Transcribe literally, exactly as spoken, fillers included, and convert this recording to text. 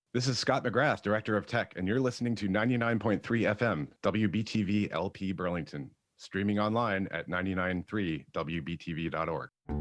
This is Scott McGrath, Director of Tech, and you're listening to ninety-nine point three F M, W B T V L P Burlington, streaming online at nine nine three W B T V dot org.